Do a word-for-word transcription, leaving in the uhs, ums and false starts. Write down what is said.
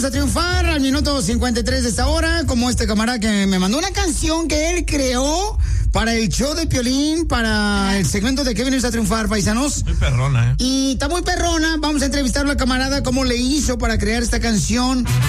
a triunfar al minuto cincuenta y tres de esta hora, como este camarada que me mandó una canción que él creó para el show de Piolín, para el segmento de que vienes a triunfar, paisanos. Muy perrona, ¿eh? Y está muy perrona. Vamos a entrevistarlo al camarada, cómo le hizo para crear esta canción.